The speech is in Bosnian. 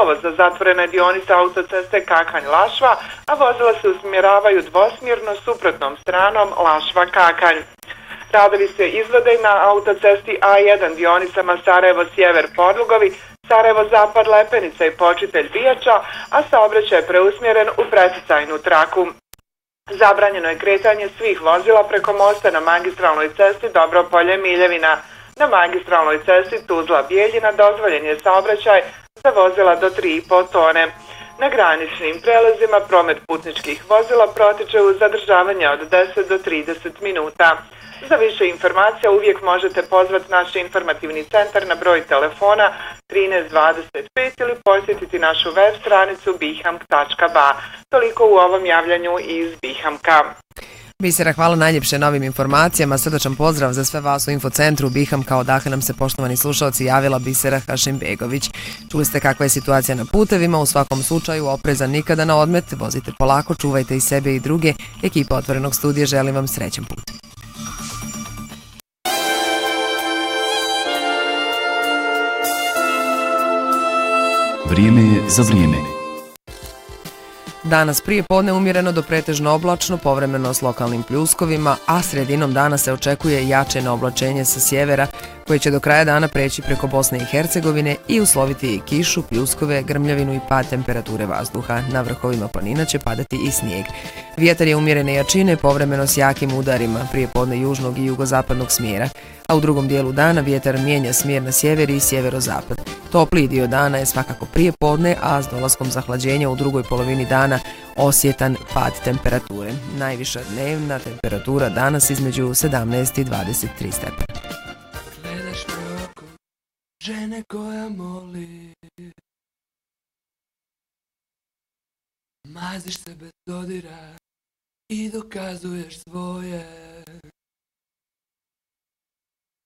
kolovoza zatvorena je dionica autoceste Kakanj-Lašva, a vozila se usmjeravaju dvosmjerno suprotnom stranom Lašva-Kakanj. Radovi se izvode na autocesti A1 dionicama Sarajevo-Sjever-Podlugovi, Sarajevo-Zapad-Lepenica i Počitelj-Bijača, a saobraćaj je preusmjeren u presicajnu traku. Zabranjeno je kretanje svih vozila preko mosta na magistralnoj cesti Dobropolje-Miljevina. Na magistralnoj cesti Tuzla-Bijeljina dozvoljen je saobraćaj za vozila do 3,5 tone. Na graničnim prelazima promet putničkih vozila protiče uz zadržavanje od 10 do 30 minuta. Za više informacija uvijek možete pozvati naš informativni centar na broj telefona 1325 ili posjetiti našu web stranicu bihamk.ba. Toliko u ovom javljanju iz Bihamka. Bisera, hvala najljepše na ovim informacijama. Srdačan pozdrav za sve vas u infocentru Bihamka, odakle nam se, poštovani slušalci, javila Bisera Hašimbegović. Čuli ste kakva je situacija na putevima, u svakom slučaju oprezan nikada na odmet, vozite polako, čuvajte i sebe i druge. Ekipa Otvorenog studija želim vam srećan put. Vrijeme je za vrijeme. Danas prije podne umjereno do pretežno oblačno, povremeno s lokalnim pljuskovima, a sredinom dana se očekuje jače oblačenje sa sjevera, koje će do kraja dana preći preko Bosne i Hercegovine i usloviti kišu, pljuskove, grmljavinu i pad temperature vazduha. Na vrhovima planina će padati i snijeg. Vjetar je umjerene jačine, povremeno s jakim udarima, prije podne južnog i jugozapadnog smjera, a u drugom dijelu dana vjetar mijenja smjer na sjever i sjeverozapad. Topliji dio dana je svakako prije podne, a s dolaskom zahlađenja u drugoj polovini dana osjetan pad temperature. Najviša dnevna temperatura danas između 17 i 23 stepena. Gledaš me oko, žene koja moli, maziš se bez dodira i dokazuješ svoje.